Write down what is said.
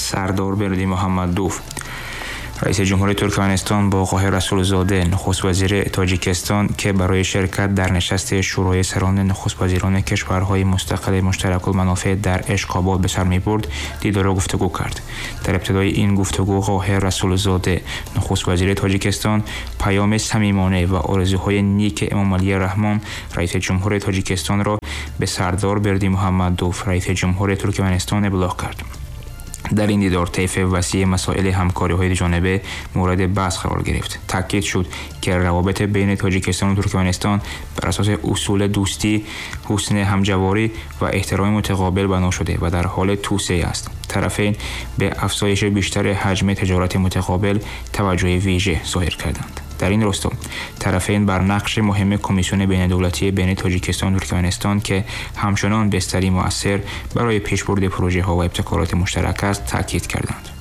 سردار بردی محمدوف. رئیس جمهور ترکمنستان با آقای رسولزاده نخست وزیر تاجیکستان که برای شرکت در نشست شورای سران نخست وزیران کشورهای مستقل مشترک المنافع در اشخاباد به سر می‌برد دیدار و گفتگو کرد. در ابتدای این گفتگو آقای رسولزاده نخست وزیر تاجیکستان پیام صمیمانه و آرزوهای نیک امام علی رحمان رئیس جمهور تاجیکستان را به سردار بردی محمدوف رئیس جمهور ترکمنستان ابلاغ کرد. در این دیدار طیف وسیع مسائل همکاری‌های دوجانبه مورد بحث قرار گرفت. تاکید شد که روابط بین تاجیکستان و ترکمنستان بر اساس اصول دوستی، حسن همجواری و احترام متقابل بنا شده و در حال توسعه است. طرفین به افزایش بیشتر حجم تجارت متقابل توجه ویژه ظاهر کردند. در این راستا طرفین بر نقش مهم کمیسیون بین‌الدولتی بین تاجیکستان و ترکمنستان که همچنان بستری مؤثر برای پیشبرد پروژه‌ها و ابتکارات مشترک است تاکید کردند.